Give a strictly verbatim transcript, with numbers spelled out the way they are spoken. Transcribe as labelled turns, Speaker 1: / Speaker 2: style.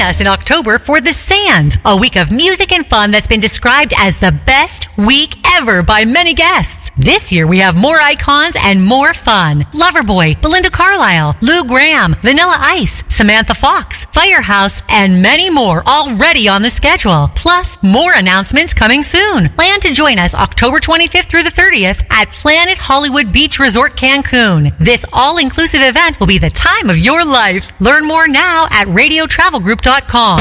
Speaker 1: us in October for The Sands, a week of music and fun that's been described as the best week ever by many guests. This year we have more icons and more fun. Loverboy, Belinda Carlisle, Lou Gramm, Vanilla Ice, Samantha Fox, Firehouse, and many more already on the schedule. Plus, more announcements coming soon. Plan to join us October twenty-fifth through the thirtieth at Planet Hollywood Beach Resort Cancun. This all-inclusive event will be the time of your life. Learn more now at radio travel group dot com.